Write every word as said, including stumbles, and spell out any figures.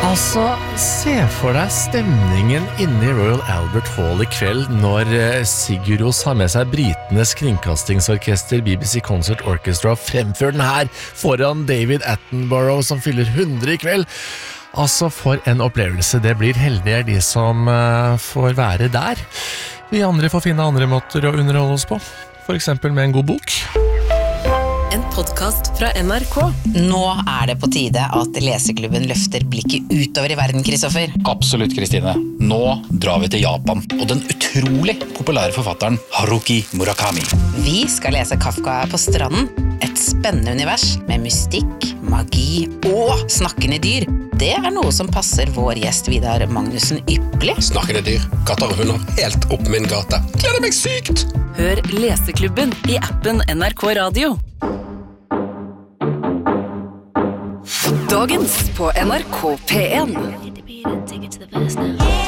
Altså, se for deg stemningen inne i Royal Albert Hall i kveld når Sigurros har med seg britenes kringkastingsorkester B B C Concert Orchestra og fremfører den her foran David Attenborough som fyller hundre i kveld. Altså, for en opplevelse. Det blir heldige de som uh, får være der. Vi andre får finne andre måter å underholde oss på. For eksempel med en god bok. En podcast fra N R K. Nå er det på tide at Leseklubben løfter blikket utover i verden, Kristoffer. Absolutt, Kristine. Nå drar vi til Japan, og den utrolig populære forfatteren Haruki Murakami. Vi skal lese Kafka på stranden, et spennende univers med mystikk, magi og snakkende dyr. Det er noe som passer vår gjest Vidar Magnussen ypperlig. Snakkende dyr, katter og hunder, helt opp min gate. Gleder meg sykt! Hør Leseklubben i appen N R K Radio. Dagens på N R K P en.